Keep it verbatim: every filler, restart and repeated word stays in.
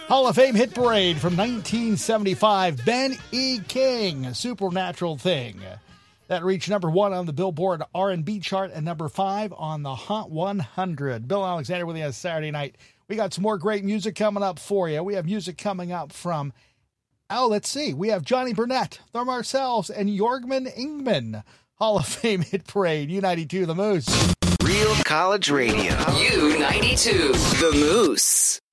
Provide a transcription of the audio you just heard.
Hall of Fame hit parade from nineteen seventy-five. Ben E. King, Supernatural Thing. That reached number one on the Billboard R and B chart and number five on the Hot one hundred. Bill Alexander with you on Saturday night. We got some more great music coming up for you. We have music coming up from, oh, let's see. We have Johnny Burnett, the Marcells, and Jorgman Ingman. Hall of Fame hit parade, U ninety-two, The Moose. Real College Radio. U ninety-two, The Moose.